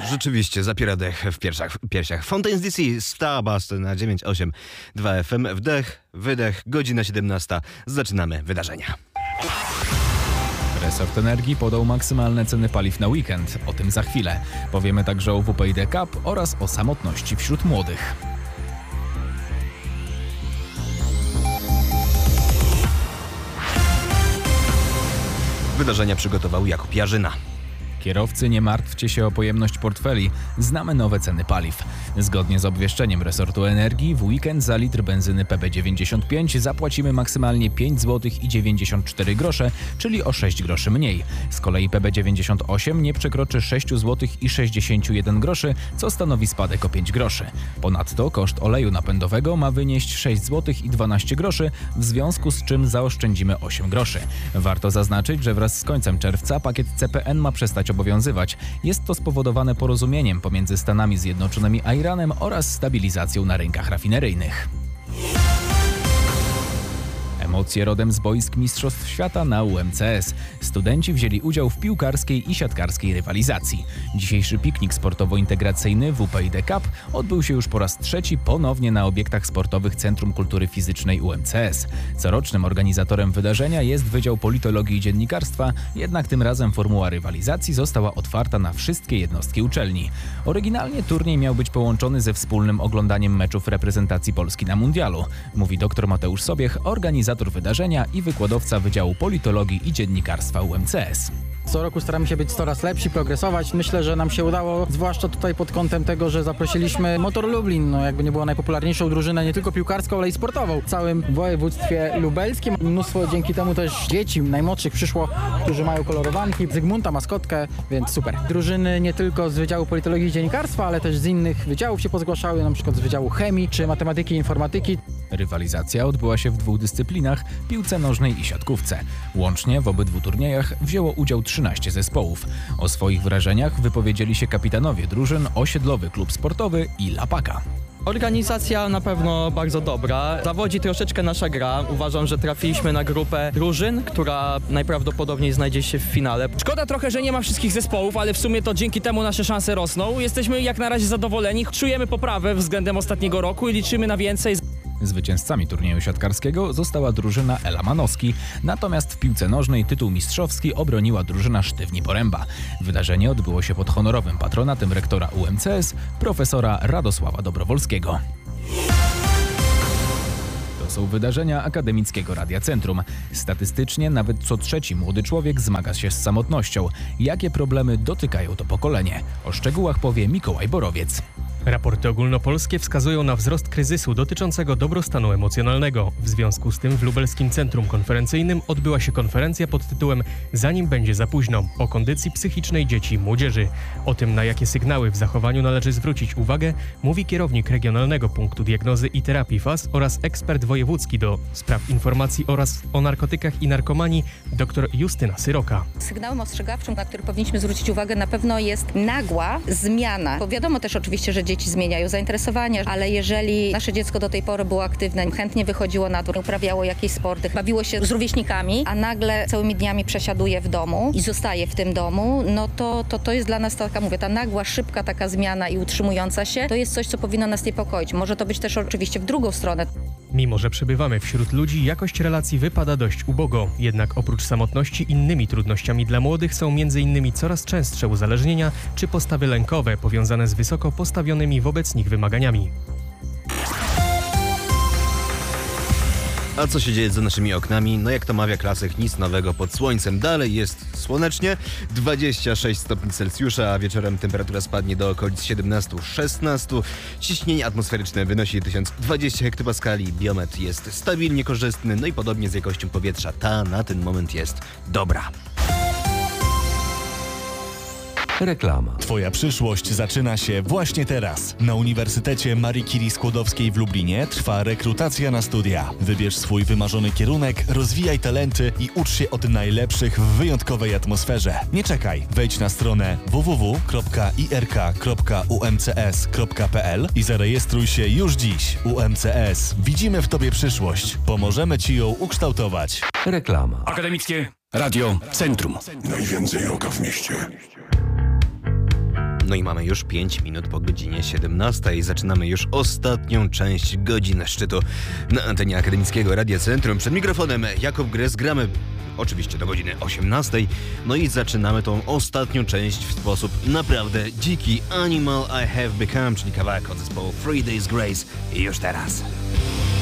Rzeczywiście, zapiera dech w piersiach. Fontaine's DC, Starbust na 9,8, 2 FM, wdech, wydech, godzina 17. Zaczynamy wydarzenia. Resort Energii podał maksymalne ceny paliw na weekend. O tym za chwilę. Powiemy także o WPID Cup oraz o samotności wśród młodych. Wydarzenia przygotował Jakub Jarzyna. Kierowcy, nie martwcie się o pojemność portfeli. Znamy nowe ceny paliw. Zgodnie z obwieszczeniem resortu energii w weekend za litr benzyny PB95 zapłacimy maksymalnie 5 zł i 94 grosze, czyli o 6 groszy mniej. Z kolei PB98 nie przekroczy 6 zł i 61 groszy, co stanowi spadek o 5 groszy. Ponadto koszt oleju napędowego ma wynieść 6 zł i 12 groszy, w związku z czym zaoszczędzimy 8 groszy. Warto zaznaczyć, że wraz z końcem czerwca pakiet CPN ma przestać obowiązywać. Jest to spowodowane porozumieniem pomiędzy Stanami Zjednoczonymi a Iranem oraz stabilizacją na rynkach rafineryjnych. Emocje rodem z boisk Mistrzostw Świata na UMCS. Studenci wzięli udział w piłkarskiej i siatkarskiej rywalizacji. Dzisiejszy piknik sportowo-integracyjny WPID Cup odbył się już po raz trzeci ponownie na obiektach sportowych Centrum Kultury Fizycznej UMCS. Corocznym organizatorem wydarzenia jest Wydział Politologii i Dziennikarstwa, jednak tym razem formuła rywalizacji została otwarta na wszystkie jednostki uczelni. Oryginalnie turniej miał być połączony ze wspólnym oglądaniem meczów reprezentacji Polski na mundialu, mówi dr Mateusz Sobiech, organizator wydarzenia i wykładowca Wydziału Politologii i Dziennikarstwa UMCS. Co roku staramy się być coraz lepsi, progresować. Myślę, że nam się udało, zwłaszcza tutaj pod kątem tego, że zaprosiliśmy Motor Lublin. Jakby nie było najpopularniejszą drużynę, nie tylko piłkarską, ale i sportową w całym województwie lubelskim. Mnóstwo dzięki temu też dzieci najmłodszych przyszło, którzy mają kolorowanki, Zygmunta, maskotkę, więc super. Drużyny nie tylko z Wydziału Politologii i Dziennikarstwa, ale też z innych wydziałów się pozgłaszały, na przykład z Wydziału Chemii czy Matematyki i Informatyki. Rywalizacja odbyła się w 2 dyscyplinach – piłce nożnej i siatkówce. Łącznie w obydwu turniejach wzięło udział 13 zespołów. O swoich wrażeniach wypowiedzieli się kapitanowie drużyn Osiedlowy Klub Sportowy i Lapaka. Organizacja na pewno bardzo dobra. Zawodzi troszeczkę nasza gra. Uważam, że trafiliśmy na grupę drużyn, która najprawdopodobniej znajdzie się w finale. Szkoda trochę, że nie ma wszystkich zespołów, ale w sumie to dzięki temu nasze szanse rosną. Jesteśmy jak na razie zadowoleni. Czujemy poprawę względem ostatniego roku i liczymy na więcej. Zwycięzcami turnieju siatkarskiego została drużyna Ela Manowski, natomiast w piłce nożnej tytuł mistrzowski obroniła drużyna Sztywni Poręba. Wydarzenie odbyło się pod honorowym patronatem rektora UMCS, profesora Radosława Dobrowolskiego. To są wydarzenia Akademickiego Radia Centrum. Statystycznie nawet co trzeci młody człowiek zmaga się z samotnością. Jakie problemy dotykają to pokolenie? O szczegółach powie Mikołaj Borowiec. Raporty ogólnopolskie wskazują na wzrost kryzysu dotyczącego dobrostanu emocjonalnego. W związku z tym w Lubelskim Centrum Konferencyjnym odbyła się konferencja pod tytułem „Zanim będzie za późno” o kondycji psychicznej dzieci i młodzieży. O tym, na jakie sygnały w zachowaniu należy zwrócić uwagę, mówi kierownik Regionalnego Punktu Diagnozy i Terapii FAS oraz ekspert wojewódzki do spraw informacji oraz o narkotykach i narkomanii dr Justyna Syroka. Sygnałem ostrzegawczym, na który powinniśmy zwrócić uwagę, na pewno jest nagła zmiana. Bo wiadomo też oczywiście, że dzieci zmieniają zainteresowania, ale jeżeli nasze dziecko do tej pory było aktywne, chętnie wychodziło na dwór, uprawiało jakieś sporty, bawiło się z rówieśnikami, a nagle całymi dniami przesiaduje w domu i zostaje w tym domu, no to jest dla nas taka, mówię, ta nagła, szybka taka zmiana i utrzymująca się, to jest coś, co powinno nas niepokoić. Może to być też oczywiście w drugą stronę. Mimo że przebywamy wśród ludzi, jakość relacji wypada dość ubogo. Jednak oprócz samotności innymi trudnościami dla młodych są m.in. coraz częstsze uzależnienia czy postawy lękowe powiązane z wysoko postawionymi wobec nich wymaganiami. A co się dzieje za naszymi oknami? No jak to mawia klasyk, nic nowego pod słońcem. Dalej jest słonecznie, 26 stopni Celsjusza, a wieczorem temperatura spadnie do okolic 17-16. Ciśnienie atmosferyczne wynosi 1020 hektopaskali, biometr jest stabilnie korzystny, no i podobnie z jakością powietrza. Ta na ten moment jest dobra. Reklama. Twoja przyszłość zaczyna się właśnie teraz. Na Uniwersytecie Marii Curie Skłodowskiej w Lublinie trwa rekrutacja na studia. Wybierz swój wymarzony kierunek, rozwijaj talenty i ucz się od najlepszych w wyjątkowej atmosferze. Nie czekaj, wejdź na stronę www.irk.umcs.pl i zarejestruj się już dziś. UMCS. Widzimy w Tobie przyszłość. Pomożemy Ci ją ukształtować. Reklama. Akademickie Radio Centrum. Najwięcej rocka w mieście. No i mamy już 5 minut po godzinie 17 i zaczynamy już ostatnią część godziny szczytu na antenie Akademickiego Radia Centrum. Przed mikrofonem Jakub Gres, gramy oczywiście do godziny 18. No i zaczynamy tą ostatnią część w sposób naprawdę dziki. Animal I Have Become, czyli kawałek od zespołu 3 Days Grace. I już teraz.